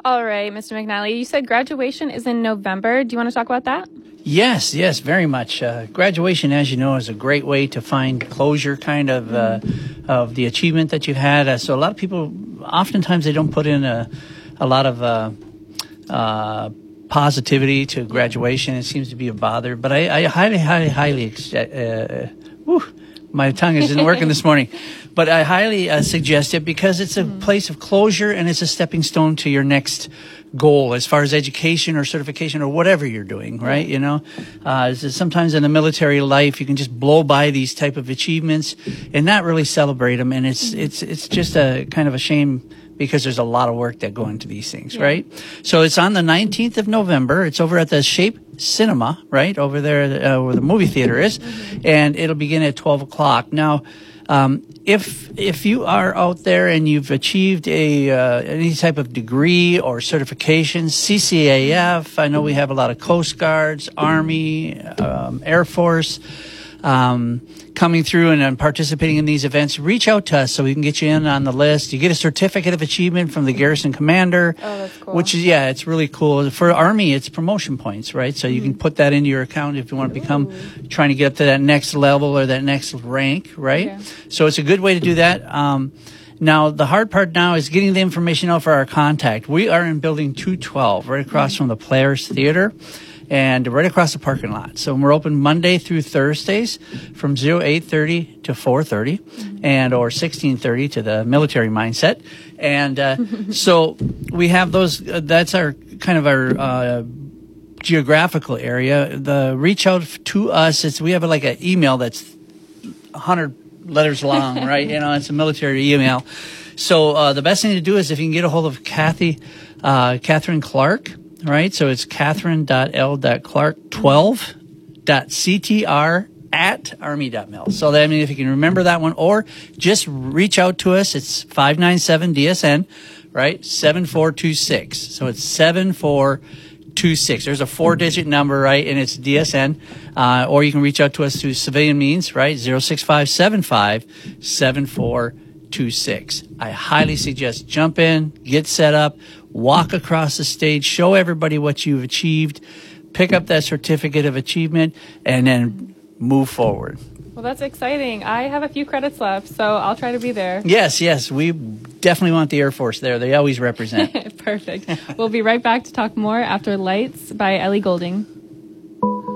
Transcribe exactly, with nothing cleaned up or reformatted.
All right, Mister McNally, you said graduation is in November. Do you want to talk about that? Yes, yes, very much. Uh, graduation, as you know, is a great way to find closure, kind of, uh, of the achievement that you've had. Uh, so a lot of people, oftentimes, they don't put in a, a lot of uh, uh, positivity to graduation. It seems to be a bother. But I, I highly, highly, highly, ex- uh, whew, my tongue isn't working this morning. But I highly uh, suggest it because it's a mm. place of closure and it's a stepping stone to your next goal as far as education or certification or whatever you're doing, right? You know, uh, sometimes in the military life, you can just blow by these type of achievements and not really celebrate them. And it's, it's, it's just a kind of a shame because there's a lot of work that go into these things, yeah. right? So it's on the nineteenth of November. It's over at the Shape Cinema, right? Over there uh, where the movie theater is. Mm-hmm. And it'll begin at twelve o'clock. Now, um, If if you are out there and you've achieved a uh, any type of degree or certification, C C A F, I know we have a lot of Coast Guards, Army, um, Air Force um, coming through and, and participating in these events, reach out to us so we can get you in on the list. You get a certificate of achievement from the Garrison Commander, oh, that's cool. which is, yeah, it's really cool. For Army, it's promotion points, right? So you mm-hmm. can put that into your account if you want to become, Ooh. trying to get up to that next level or that next rank, right? Okay. So it's a good way to do that. Um, now, the hard part now is getting the information out for our contact. We are in building two twelve, right across mm-hmm. from the Players Theater. And right across the parking lot. So we're open Monday through Thursdays from eight thirty to four thirty mm-hmm. and or sixteen thirty to the military mindset. And uh, so we have those. Uh, that's our kind of our uh, geographical area. The reach out to us. It's we have like an email that's one hundred letters long, right? You know, it's a military email. So uh, the best thing to do is if you can get a hold of Kathy, uh, Catherine Clark. Right, so it's Catherine dot L dot Clark twelve dot C T R at Army dot mil. So that, I mean, if you can remember that one, or just reach out to us. It's five nine seven D S N, right? seven four two six. So it's seven four two six. There's a four-digit number, right, and it's D S N. Uh, or you can reach out to us through civilian means, right? zero six five seven five seven four two six. I highly suggest jump in, get set up, walk across the stage, show everybody what you've achieved, pick up that certificate of achievement, and then move forward. Well, that's exciting. I have a few credits left, so I'll try to be there. Yes, yes. We definitely want the Air Force there. They always represent. Perfect. We'll be right back to talk more after Lights by Ellie Goulding.